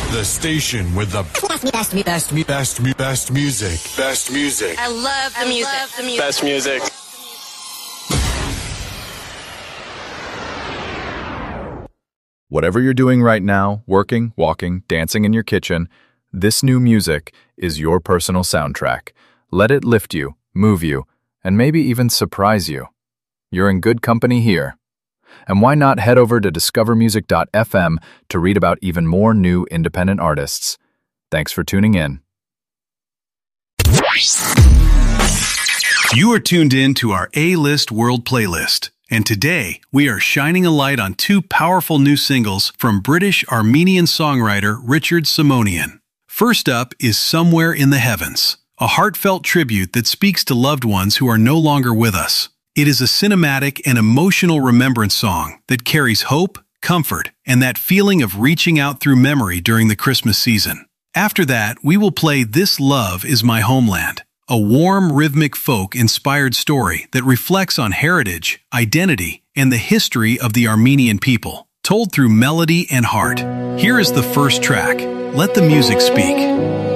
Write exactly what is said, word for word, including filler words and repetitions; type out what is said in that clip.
The station with the best, best, best, best, best music. Best music. I love the music. Love the music. Best music. Whatever you're doing right now, working, walking, dancing in your kitchen, this new music is your personal soundtrack. Let it lift you, move you, and maybe even surprise you. You're in good company here. And why not head over to discover music dot f m to read about even more new independent artists. Thanks for tuning in. You are tuned in to our A-List World Playlist, and today we are shining a light on two powerful new singles from British-Armenian songwriter Richard Simonian. First up is Somewhere in the Heavens, a heartfelt tribute that speaks to loved ones who are no longer with us. It is a cinematic and emotional remembrance song that carries hope, comfort, and that feeling of reaching out through memory during the Christmas season. After that, we will play This Love Is My Homeland, a warm, rhythmic folk-inspired story that reflects on heritage, identity, and the history of the Armenian people, told through melody and heart. Here is the first track, Let the Music Speak.